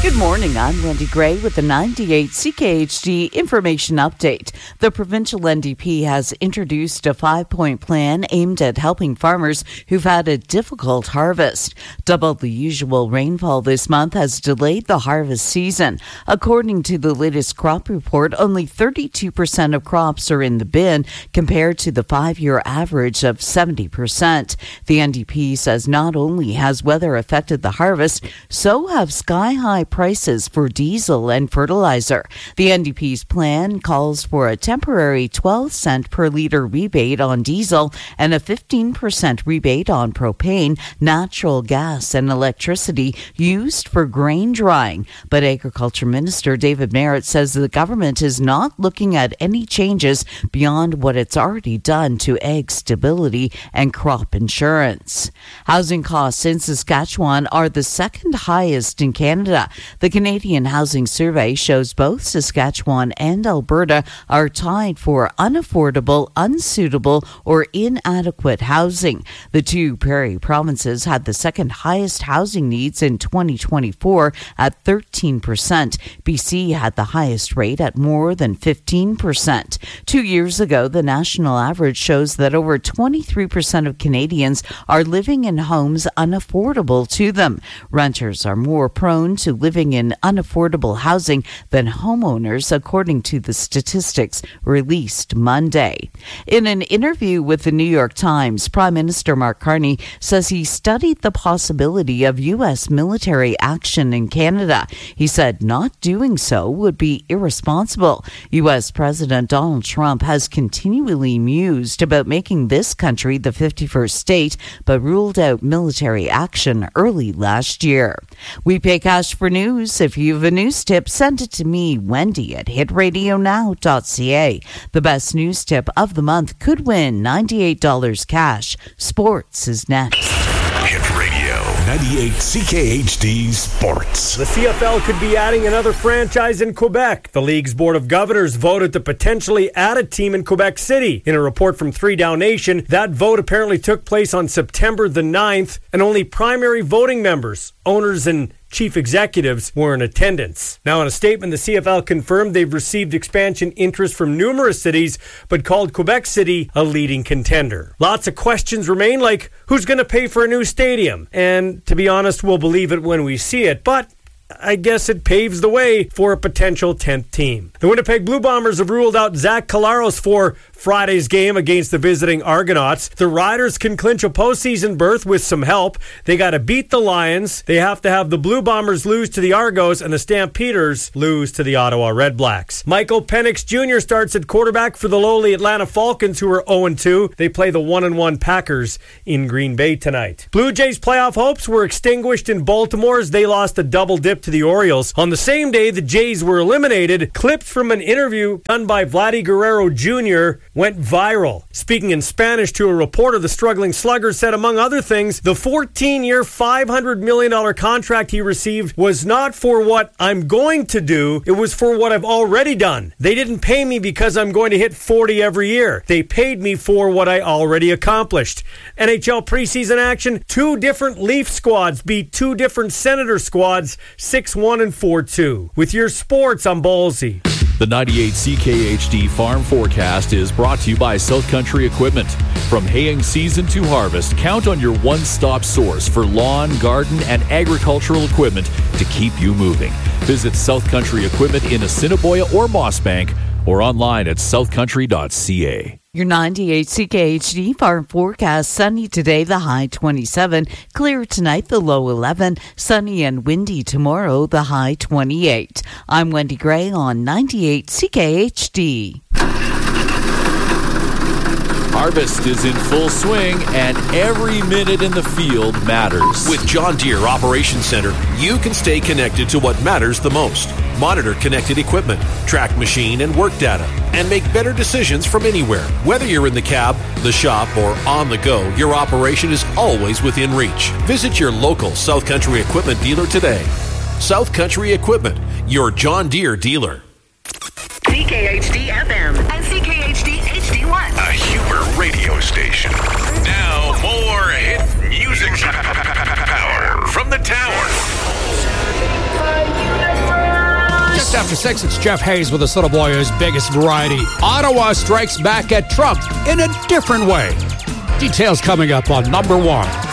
Good morning, I'm Wendy Gray with the 98 CKHD Information Update. The provincial NDP has introduced a 5-point plan aimed at helping farmers who've had a difficult harvest. Double the usual rainfall this month has delayed the harvest season. According to the latest crop report, only 32% of crops are in the bin compared to the 5-year average of 70%. The NDP says not only has weather affected the harvest, so have sky-high prices for diesel and fertilizer. The NDP's plan calls for a temporary 12-cent per litre rebate on diesel and a 15% rebate on propane, natural gas and electricity used for grain drying. But Agriculture Minister David Marit says the government is not looking at any changes beyond what it's already done to ag stability and crop insurance. Housing costs in Saskatchewan are the second highest in Canada. The Canadian Housing Survey shows both Saskatchewan and Alberta are tied for unaffordable, unsuitable, or inadequate housing. The two prairie provinces had the second highest housing needs in 2024 at 13%. BC had the highest rate at more than 15%. 2 years ago, the national average shows that over 23% of Canadians are living in homes unaffordable to them. Renters are more prone to living in unaffordable housing than homeowners, according to the statistics released Monday. In an interview with the New York Times, Prime Minister Mark Carney says he studied the possibility of U.S. military action in Canada. He said not doing so would be irresponsible. U.S. President Donald Trump has continually mused about making this country the 51st state, but ruled out military action early last year. We pay cash for news. If you have a news tip, send it to me, Wendy, at hitradionow.ca. The best news tip of the month could win $98 cash. Sports is next. Hit Radio 98 CKHD Sports. The CFL could be adding another franchise in Quebec. The league's board of governors voted to potentially add a team in Quebec City. In a report from 3 Down Nation, that vote apparently took place on September the 9th, and only primary voting members, owners, and chief executives were in attendance. Now, in a statement, the CFL confirmed they've received expansion interest from numerous cities, but called Quebec City a leading contender. Lots of questions remain, like who's going to pay for a new stadium? And to be honest, we'll believe it when we see it, but I guess it paves the way for a potential 10th team. The Winnipeg Blue Bombers have ruled out Zach Collaros for Friday's game against the visiting Argonauts. The Riders can clinch a postseason berth with some help. They got to beat the Lions. They have to have the Blue Bombers lose to the Argos and the Stampeders lose to the Ottawa Redblacks. Michael Penix Jr. starts at quarterback for the lowly Atlanta Falcons, who are 0-2. They play the 1-1 Packers in Green Bay tonight. Blue Jays playoff hopes were extinguished in Baltimore as they lost a double dip to the Orioles. On the same day the Jays were eliminated, clips from an interview done by Vladdy Guerrero Jr. went viral. Speaking in Spanish to a reporter, the struggling slugger said, among other things, the 14-year, $500 million contract he received was not for what I'm going to do, it was for what I've already done. They didn't pay me because I'm going to hit 40 every year. They paid me for what I already accomplished. NHL preseason action, 2 different Leaf squads beat 2 different Senator squads, 6-1 and 4-2. With your sports, I'm Ballsy. The 98 CKHD Farm Forecast is brought to you by South Country Equipment. From haying season to harvest, count on your one-stop source for lawn, garden, and agricultural equipment to keep you moving. Visit South Country Equipment in Assiniboia or Mossbank or online at southcountry.ca. Your 98 CKHD Farm Forecast. Sunny today, the high 27. Clear tonight, the low 11. Sunny and windy tomorrow, the high 28. I'm Wendy Gray on 98 CKHD. Harvest is in full swing, and every minute in the field matters. With John Deere Operations Center, you can stay connected to what matters the most. Monitor connected equipment, track machine and work data, and make better decisions from anywhere. Whether you're in the cab, the shop, or on the go, your operation is always within reach. Visit your local South Country Equipment dealer today. South Country Equipment, your John Deere dealer. CKHD FM and CKHD HD1. A Huber radio station. Now more hit music power from the tower. Just after 6, it's Jeff Hayes with the Little Boy's Biggest Variety. Ottawa strikes back at Trump in a different way. Details coming up on number 1.